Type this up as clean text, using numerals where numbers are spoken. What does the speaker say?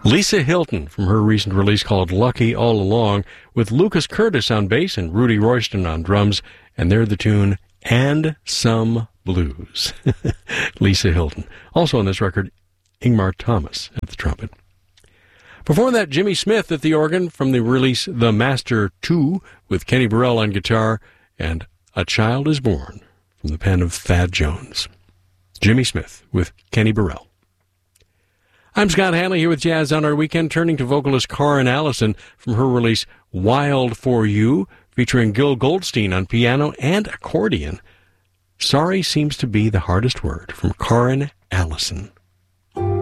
Lisa Hilton from her recent release called Lucky All Along, with Lucas Curtis on bass and Rudy Royston on drums, and they're the tune And Some Blues. Lisa Hilton. Also on this record, Ingmar Thomas at the trumpet. Before that, Jimmy Smith at the organ from the release The Master 2, with Kenny Burrell on guitar, and A Child Is Born from the pen of Thad Jones. Jimmy Smith with Kenny Burrell. I'm Scott Hanley here with Jazz on Our Weekend, turning to vocalist Karin Allison from her release Wild for You, featuring Gil Goldstein on piano and accordion. Sorry seems to be the hardest word, from Karin Allison.